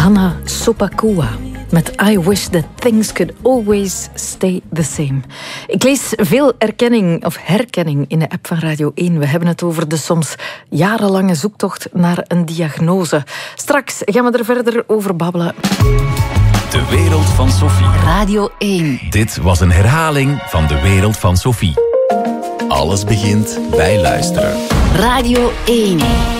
Hanna Sopakua met I Wish That Things Could Always Stay The Same. Ik lees veel herkenning in de app van Radio 1. We hebben het over de soms jarenlange zoektocht naar een diagnose. Straks gaan we er verder over babbelen. De wereld van Sophie. Radio 1. Dit was een herhaling van de wereld van Sophie. Alles begint bij luisteren. Radio 1.